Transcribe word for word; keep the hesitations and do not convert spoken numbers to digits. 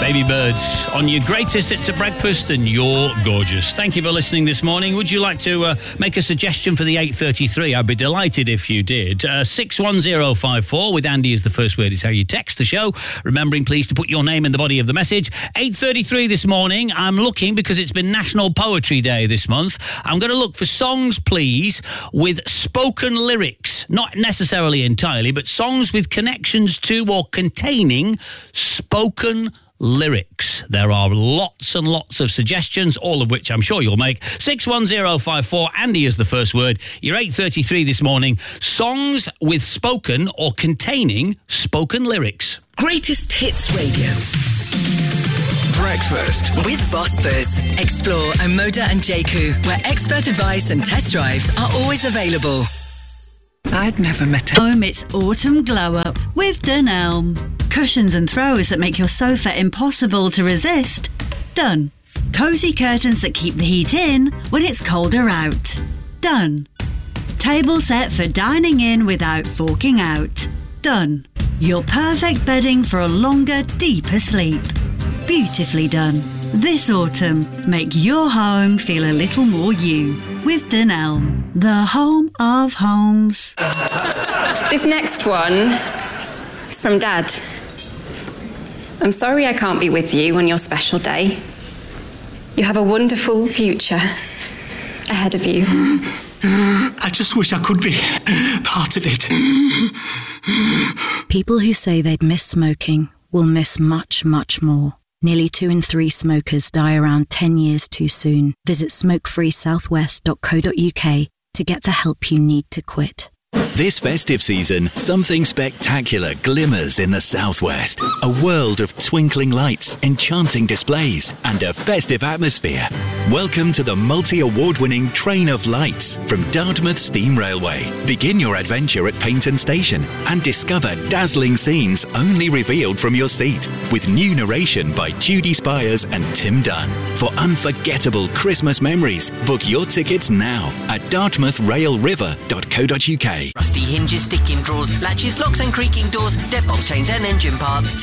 Baby Birds on your greatest hits at breakfast, and you're gorgeous. Thank you for listening this morning. Would you like to uh, make a suggestion for the eight thirty-three? I'd be delighted if you did. Uh, six one zero five four with Andy as the first word is how you text the show. Remembering, please, to put your name in the body of the message. eight thirty-three this morning. I'm looking, because it's been National Poetry Day this month, I'm going to look for songs, please, with spoken lyrics. Not necessarily entirely, but songs with connections to or containing spoken lyrics. There are lots and lots of suggestions, all of which I'm sure you'll make. six one zero five four, Andy is the first word. You're eight thirty-three this morning. Songs with spoken or containing spoken lyrics. Greatest Hits Radio. Breakfast with Vospers. Explore Omoda and Jaku, where expert advice and test drives are always available. I'd never met a... Home, it's Autumn Glow Up with Dunelm. Cushions and throws that make your sofa impossible to resist. Done. Cosy curtains that keep the heat in when it's colder out. Done. Table set for dining in without forking out. Done. Your perfect bedding for a longer, deeper sleep. Beautifully done. This autumn, make your home feel a little more you with Dunelm, the home of homes. This next one is from Dad. I'm sorry I can't be with you on your special day. You have a wonderful future ahead of you. I just wish I could be part of it. People who say they'd miss smoking will miss much, much more. Nearly two in three smokers die around ten years too soon. Visit smoke free southwest dot co dot uk to get the help you need to quit. This festive season, something spectacular glimmers in the southwest. A world of twinkling lights, enchanting displays, and a festive atmosphere. Welcome to the multi-award-winning Train of Lights from Dartmouth Steam Railway. Begin your adventure at Paignton Station and discover dazzling scenes only revealed from your seat, with new narration by Judy Spires and Tim Dunn. For unforgettable Christmas memories, book your tickets now at dartmouth rail river dot co dot uk. Rusty hinges, sticking drawers, latches, locks and creaking doors, deadbolt chains and engine parts.